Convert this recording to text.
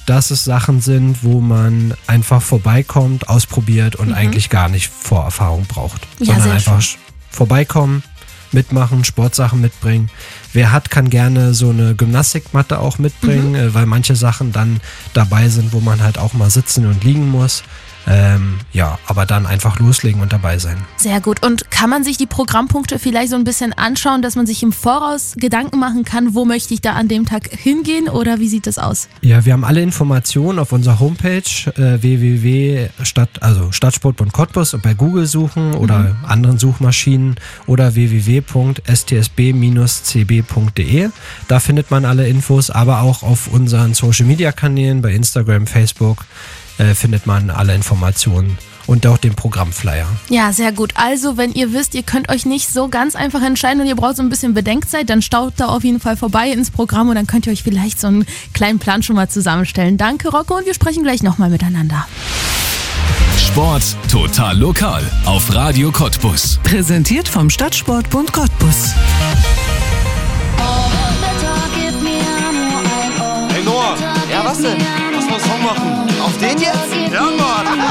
dass es Sachen sind, wo man einfach vorbeikommt, ausprobiert und eigentlich gar nicht Vorerfahrung braucht. Ja, sondern sehr einfach vorbeikommen, mitmachen, Sportsachen mitbringen. Wer hat, kann gerne so eine Gymnastikmatte auch mitbringen, weil manche Sachen dann dabei sind, wo man halt auch mal sitzen und liegen muss. Aber dann einfach loslegen und dabei sein. Sehr gut. Und kann man sich die Programmpunkte vielleicht so ein bisschen anschauen, dass man sich im Voraus Gedanken machen kann, wo möchte ich da an dem Tag hingehen oder wie sieht das aus? Ja, wir haben alle Informationen auf unserer Homepage www.stadtsport.cottbus und bei Google suchen oder anderen Suchmaschinen oder www.stsb-cb.de. Da findet man alle Infos, aber auch auf unseren Social-Media-Kanälen bei Instagram, Facebook findet man alle Informationen und auch den Programmflyer. Ja, sehr gut. Also, wenn ihr wisst, ihr könnt euch nicht so ganz einfach entscheiden und ihr braucht so ein bisschen Bedenkzeit, dann schaut da auf jeden Fall vorbei ins Programm und dann könnt ihr euch vielleicht so einen kleinen Plan schon mal zusammenstellen. Danke, Rocco, und wir sprechen gleich nochmal miteinander. Sport total lokal auf Radio Cottbus. Präsentiert vom Stadtsportbund Cottbus. Hey Noah. Ja, was denn? Lass mal einen Song machen. Auf den jetzt? Ja, Mann.